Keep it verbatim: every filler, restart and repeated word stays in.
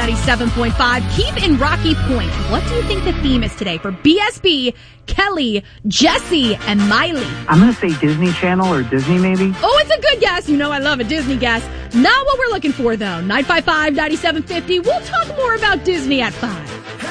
ninety-seven point five. Keep in Rocky Point. What do you think the theme is today for B S B, Kelly, Jesse, and Miley? I'm going to say Disney Channel or Disney maybe. Oh, it's a good guess. You know I love a Disney guess. Not what we're looking for, though. nine five five, nine seven five zero. We'll talk more about Disney at five.